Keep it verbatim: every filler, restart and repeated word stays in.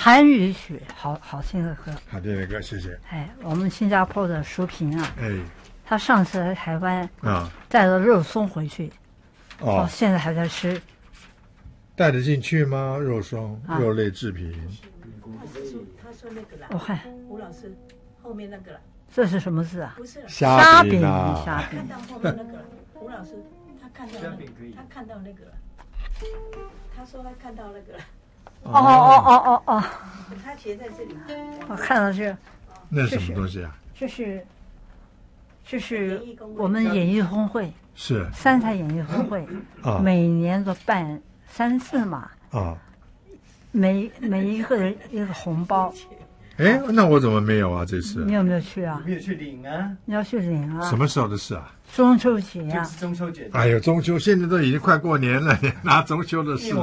韩语曲，好好听的歌。 好听的歌，谢谢。 哎，我们新加坡的淑萍啊， 哎， 她上次来台湾啊， 带了肉松回去， 哦， 现在还在吃。 带得进去吗？肉松、 啊、 肉类制品。 他说那个啦， 我看吴老师后面那个了。 这是什么字啊？ 不是虾饼啊， 虾饼。 看到后面那个了，吴老师他看到那个，他看到那个了。他说他看到那个了。 哦哦哦哦哦， 他写在这里。 我看到这个。 那是什么东西啊？ 这是，这是我们演艺工会， 是三台演艺工会啊，每年都办三次嘛啊，每每一个人一个红包。 哎，那我怎么没有啊？这次你有没有去啊？ 没有去领啊？ 你要去领啊？ 什么时候的事啊？ 中秋节啊！ 就是中秋节。 哎呦，中秋现在都已经快过年了，你拿中秋的事。